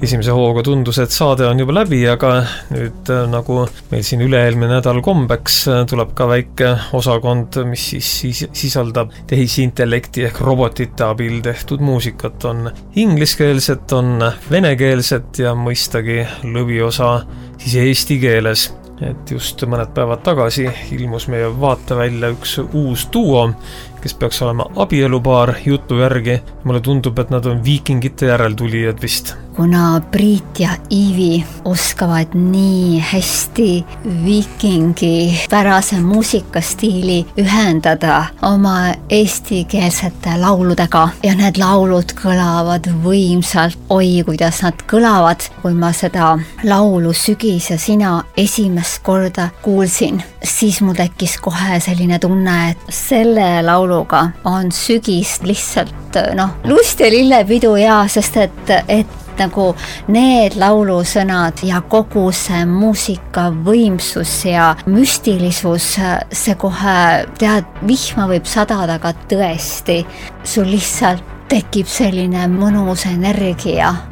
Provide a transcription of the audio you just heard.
esimese hooga tundus, et saade on juba läbi, aga nüüd nagu meil siin üle-eelmine nädal kombeks tuleb ka väike osakond, mis siis sisaldab tehisintellekti ehk robotite abil tehtud muusikat. On ingliskeelset, on venekeelset ja mõistagi lõviosa siis eesti keeles. Et just mõned päevad tagasi ilmus meie vaatevälja üks uus duo, kes peaks olema abielupaar jutu järgi. Mulle tundub, et nad on viikingite järeltulijad vist. Kuna Priit ja Iivi oskavad nii hästi viikingi pärase muusikastiili ühendada oma eestikeelsete lauludega ja need laulud kõlavad võimsalt. Oi, kuidas nad kõlavad, kui ma seda laulu Sügis ja sina esimest korda kuulsin, siis mul tekkis kohe selline tunne, et selle lauluga on sügis lihtsalt lust ja lillepidu sest et nagu need laulusõnad ja kogu see muusika võimsus ja müstilisus, see kohe, vihma võib sadada, aga tõesti, sul lihtsalt tekib selline mõnus energia.